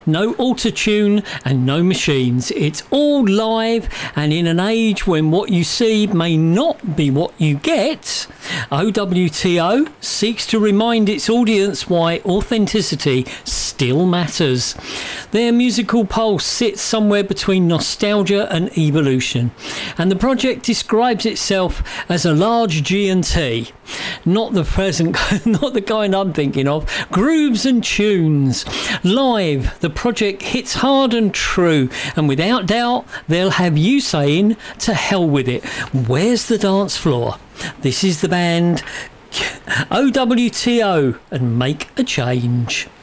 No auto-tune and no machines. It's all live, and in an age when what you see may not be what you get, OWTO seeks to remind its audience why authenticity still matters. Their musical pulse sits somewhere between nostalgia and evolution, and the project describes itself as a large G&T. Not the present, not the kind I'm thinking of. Grooves and tunes. Live, the project hits hard and true, and without doubt, they'll have you saying, to hell with it. Where's the dance floor? This is the band OWTO, and Make a Change.